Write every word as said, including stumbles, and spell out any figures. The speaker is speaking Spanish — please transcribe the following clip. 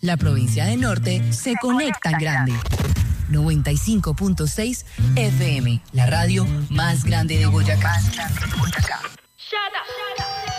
La provincia de Norte se, se conecta en grande. noventa y cinco punto seis F M, la radio más grande de Boyacá. Más grande de Boyacá.